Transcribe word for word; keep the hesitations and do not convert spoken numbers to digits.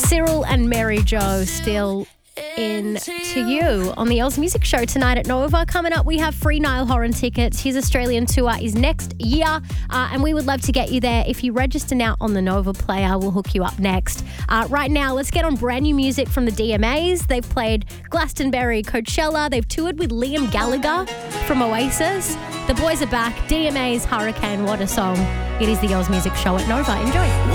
Cyril and Mary Jo still in to you on the Oz Music Show tonight at Nova. Coming up, we have free Niall Horan tickets. His Australian tour is next year, uh, and we would love to get you there. If you register now on the Nova player, we'll hook you up next. Uh, right now, let's get on brand new music from the D M As. They've played Glastonbury, Coachella. They've toured with Liam Gallagher from Oasis. The boys are back. D M A's Hurricane. What a song. It is the Oz Music Show at Nova. Enjoy.